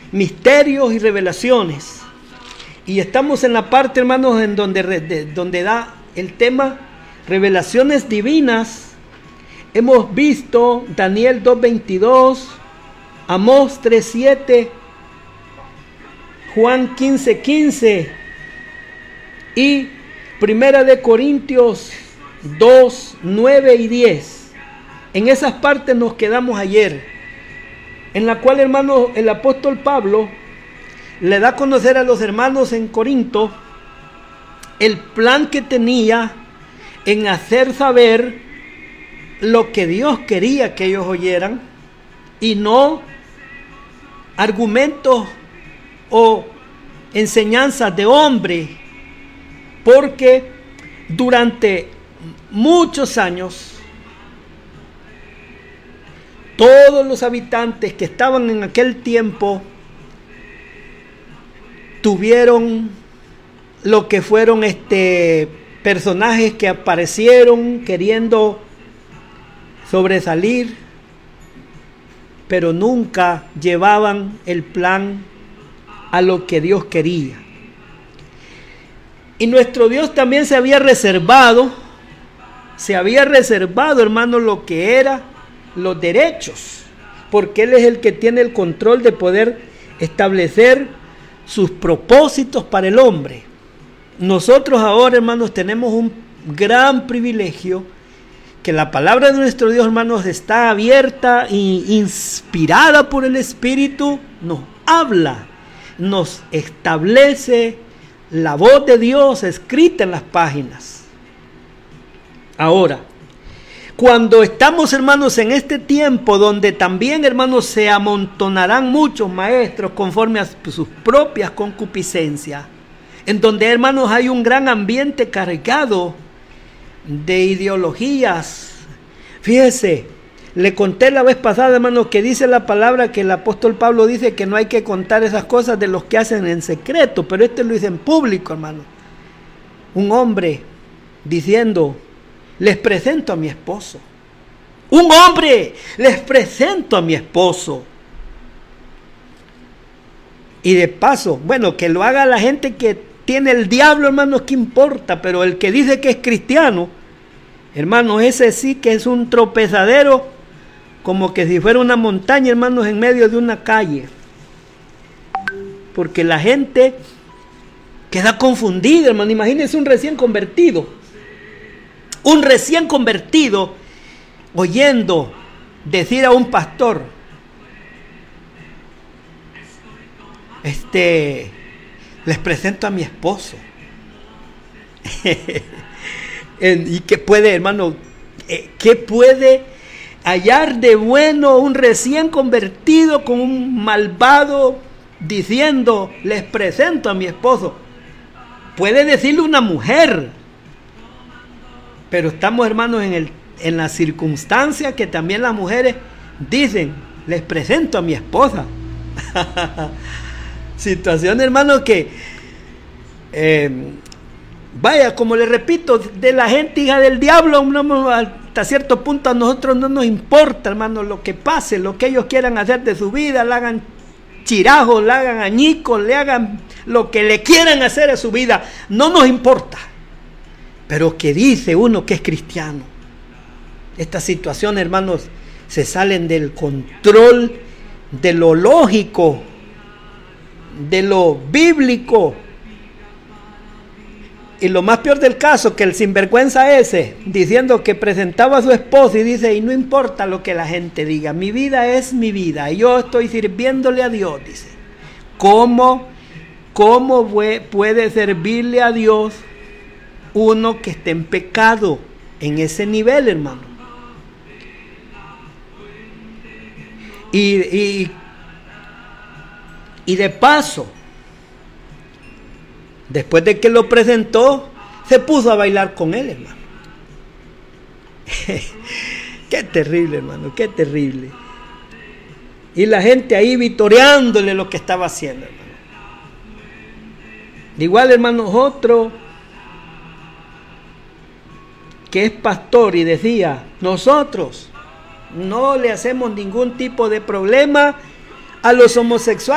misterios y revelaciones. Y estamos en la parte, hermanos, en donde da el tema revelaciones divinas. Hemos visto Daniel 2:22, Amós 3:7, Juan 15:15 y Primera de Corintios 2:9 y 10. En esas partes nos quedamos ayer, en la cual, hermanos, el apóstol Pablo le da a conocer a los hermanos en Corinto el plan que tenía en hacer saber lo que Dios quería que ellos oyeran, y no argumentos o enseñanzas de hombre, porque durante muchos años todos los habitantes que estaban en aquel tiempo tuvieron lo que fueron personajes que aparecieron queriendo sobresalir, pero nunca llevaban el plan a lo que Dios quería. Y nuestro Dios también se había reservado, hermano, lo que era los derechos, porque Él es el que tiene el control de poder establecer sus propósitos para el hombre. Nosotros ahora, hermanos, tenemos un gran privilegio, que la palabra de nuestro Dios, hermanos, está abierta e inspirada por el Espíritu, nos habla, nos establece la voz de Dios escrita en las páginas. Ahora, cuando estamos, hermanos, en este tiempo donde también, hermanos, se amontonarán muchos maestros conforme a sus propias concupiscencias, en donde, hermanos, hay un gran ambiente cargado de ideologías. Fíjese, le conté la vez pasada, hermanos, que dice la palabra que el apóstol Pablo dice que no hay que contar esas cosas de los que hacen en secreto, pero lo dice en público, hermano. Un hombre diciendo: les presento a mi esposo. Un hombre, les presento a mi esposo. Y de paso, bueno, que lo haga la gente que tiene el diablo, hermanos, ¿qué importa? Pero el que dice que es cristiano, hermanos, ese sí que es un tropezadero, como que si fuera una montaña, hermanos, en medio de una calle. Porque la gente queda confundida, hermano. Imagínense un recién convertido oyendo decir a un pastor: les presento a mi esposo. Y que puede, hermano, ¿qué puede hallar de bueno un recién convertido con un malvado diciendo: les presento a mi esposo? Puede decirle una mujer, pero estamos, hermanos, en la circunstancia que también las mujeres dicen: les presento a mi esposa. Situación, hermano, que vaya, como le repito, de la gente hija del diablo, hasta cierto punto a nosotros no nos importa, hermano, lo que pase, lo que ellos quieran hacer de su vida, le hagan chirajos, le hagan añicos, le hagan lo que le quieran hacer a su vida, no nos importa. Pero que dice uno que es cristiano, estas situaciones, hermanos, se salen del control de lo lógico, de lo bíblico. Y lo más peor del caso, que el sinvergüenza ese, diciendo que presentaba a su esposa y dice: y no importa lo que la gente diga, mi vida es mi vida, y yo estoy sirviéndole a Dios, dice. ¿Cómo puede servirle a Dios uno que esté en pecado en ese nivel, hermano? Y de paso, después de que lo presentó, se puso a bailar con él, hermano. Qué terrible, hermano, qué terrible. Y la gente ahí vitoreándole lo que estaba haciendo, hermano. Igual, hermanos, otro que es pastor y decía: nosotros no le hacemos ningún tipo de problema a los homosexuales.